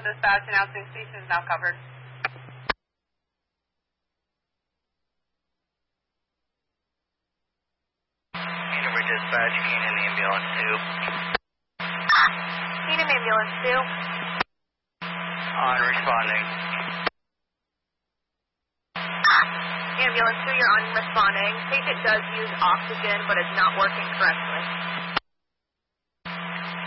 Dispatch announcing station is now covered. Hanover Dispatch, Keenan Ambulance 2. Keenan Ambulance 2. On responding. Ambulance 2, you're on responding. Patient does use oxygen, but it's not working correctly.